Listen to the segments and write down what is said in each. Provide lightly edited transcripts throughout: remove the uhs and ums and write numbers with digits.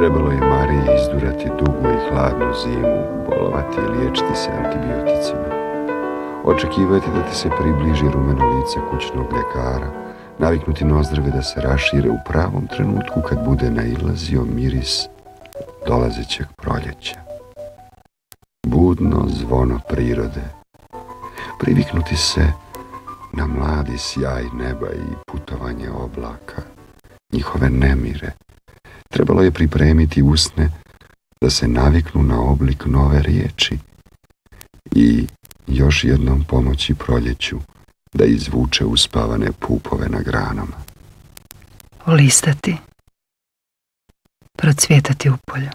Trebalo je Mariji izdurati dugu i hladnu zimu, bolovati i liječiti se antibioticima. Očekivati da ti se približi rumeno lice kućnog ljekara, naviknuti nozdrve da se rašire u pravom trenutku kad bude nailazio miris dolazećeg proljeća. Budno zvono prirode, priviknuti se na mladi sjaj neba i putovanje oblaka, njihove nemire. Trebalo je pripremiti usne da se naviknu na oblik nove riječi i još jednom pomoći proljeću da izvuče uspavane pupove na granama. Olistati, procvjetati u polju.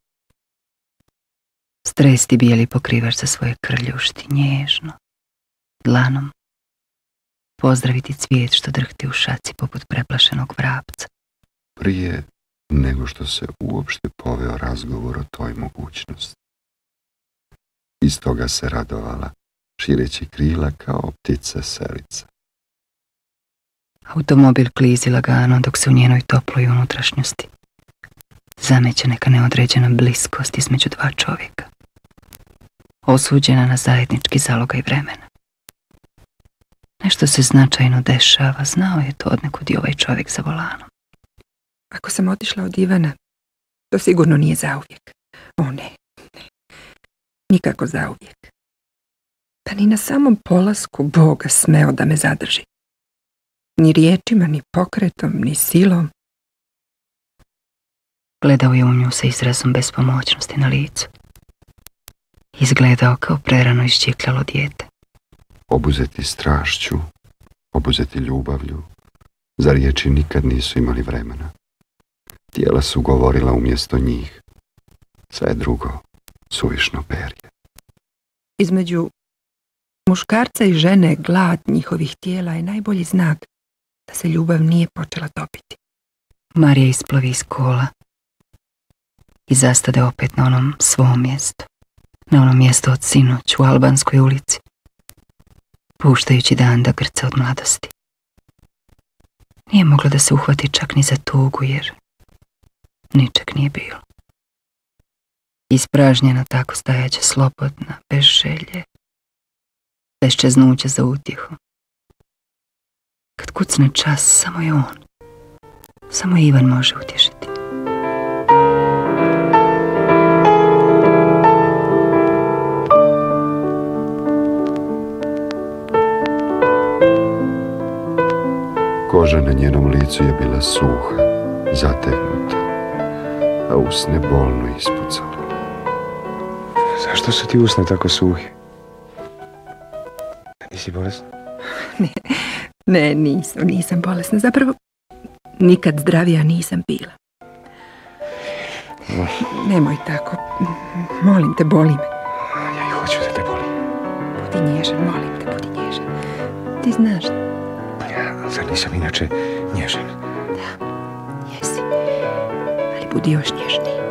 Stresti bijeli pokrivač za svoje krljušti, nježno, dlanom. Pozdraviti cvijet što drhti u šaci poput preplašenog vrapca. Prije nego što se uopšte poveo razgovor o toj mogućnosti. Iz toga se radovala, šireći krila kao ptica selica. Automobil klizi lagano dok se u njenoj toploj unutrašnjosti zameće neka neodređena bliskost između dva čovjeka, osuđena na zajednički zalogaj vremena. Nešto se značajno dešava, znao je to odnekud i ovaj čovjek za volanom. Ako sam otišla od Ivana, to sigurno nije zauvijek. O ne, nikako zauvijek. Pa ni na samom polasku Boga smeo da me zadrži. Ni riječima, ni pokretom, ni silom. Gledao je u nju sa izrazom bespomoćnosti na licu. Izgledao kao prerano iščikljalo dijete. Obuzeti strašću, obuzeti ljubavlju, za riječi nikad nisu imali vremena. Tijela su govorila umjesto njih. Sve drugo, suvišno perje. Između muškarca i žene glad njihovih tijela je najbolji znak da se ljubav nije počela topiti. Marija isplovi iz kola i zastade opet na onom svom mjestu. Na ono mjesto od sinoć u Albanskoj ulici, puštajući dan da grca od mladosti. Nije moglo da se uhvati čak ni za tugu, jer ničeg nije bilo. Ispražnjena tako stajaće slobodna, bez želje, bez čeznuća za utjehu. Kad kucne čas, samo je on, samo Ivan može utješiti. Koža na njenom licu je bila suha, zategnuta, a usne bolno ispucala. Zašto su ti usne tako suhi? Nisi bolesna? Ne, nisam bolesna. Zapravo, nikad zdravija nisam bila. Nemoj tako. Molim te, boli me. Ja i hoću da te boli. Budi nježan, molim te, budi nježan. Ti znaš. Zar nisam inače nježan? Da, jesi. Ali budi još nježniji.